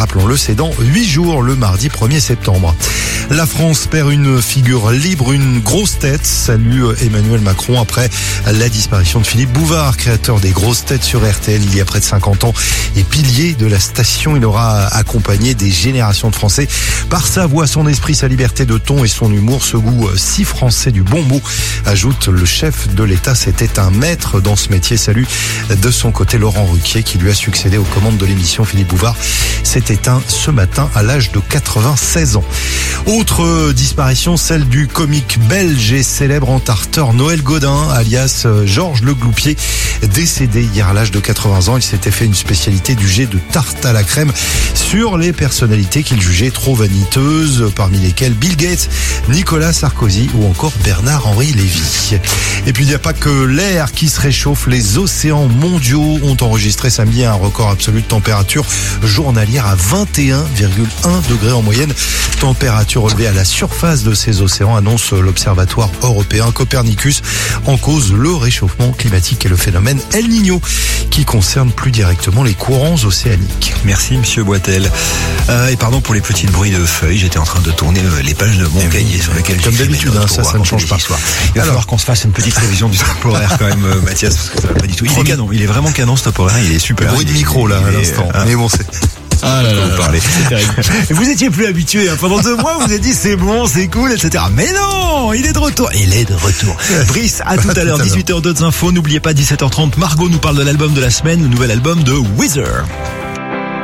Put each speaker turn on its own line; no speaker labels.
Rappelons-le, c'est dans 8 jours, le mardi 1er septembre. La France perd une figure libre, une grosse tête. Salut Emmanuel Macron après la disparition de Philippe Bouvard, créateur des grosses têtes sur RTL il y a près de 50 ans et pilier de la station. Il aura accompagné des générations de Français par sa voix, son esprit, sa liberté de ton et son humour, ce goût si français du bon mot, ajoute le chef de l'État. C'était un maître dans ce métier. Salut de son côté Laurent Ruquier qui lui a succédé aux commandes de l'émission. Philippe Bouvard s'est éteint ce matin à l'âge de 96 ans. Autre disparition, celle du comique belge et célèbre entarteur Noël Godin, alias Georges Le Gloupier, décédé hier à l'âge de 80 ans. Il s'était fait une spécialité du jet de tarte à la crème sur les personnalités qu'il jugeait trop vaniteuses, parmi lesquelles Bill Gates, Nicolas Sarkozy ou encore Bernard-Henri Lévy. Et puis il n'y a pas que l'air qui se réchauffe, les océans mondiaux ont enregistré samedi un record absolu de température journalière à 21,1 degrés en moyenne. Température relevée à la surface de ces océans, annonce l'Observatoire européen Copernicus. En cause, le réchauffement climatique et le phénomène El Niño qui concerne plus directement les courants océaniques.
Merci Monsieur Boitel. Et pardon pour les petits bruits de feuilles, j'étais en train de tourner les pages de mon cahier sur lesquelles
comme d'habitude, ça ne change pas.
Il va falloir qu'on se fasse une petite révision du stop horaire quand même, Mathias, parce que ça va pas du tout. Il est canon, il est vraiment canon stop horaire, il est super.
Bruit de micro là à l'instant. Mais bon, c'est...
Ah là là, c'est terrible. Vous étiez plus habitué, hein. Pendant 2 mois, vous avez dit c'est bon, c'est cool, etc. Mais non, il est de retour. Brice, à tout à l'heure, 18h, d'autres infos. N'oubliez pas, 17h30, Margot nous parle de l'album de la semaine, le nouvel album de Weezer.